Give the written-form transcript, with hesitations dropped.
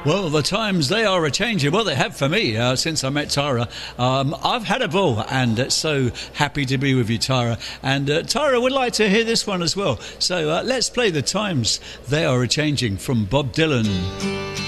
Well, the times, they are a-changing. Well, they have for me since I met Tara. I've had a ball, and so happy to be with you, Tara. And Tara would like to hear this one as well. So let's play The Times, They Are A-Changing from Bob Dylan.